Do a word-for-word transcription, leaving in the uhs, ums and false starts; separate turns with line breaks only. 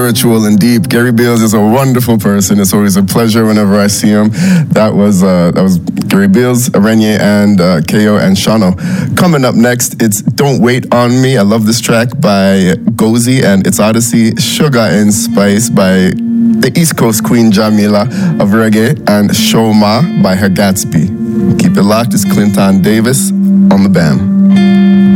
spiritual and deep. Gary Beals is a wonderful person. It's always a pleasure whenever I see him. That was uh, that was Gary Beals, Renye, and uh, K O and Shano. Coming up next, it's Don't Wait on Me. I love this track by Gozy and It's Odyssey. Sugar and Spice by the East Coast Queen Jamila of reggae, and Shoma by Her Gatsby. Keep it locked. It's Clinton Davis on the B A M.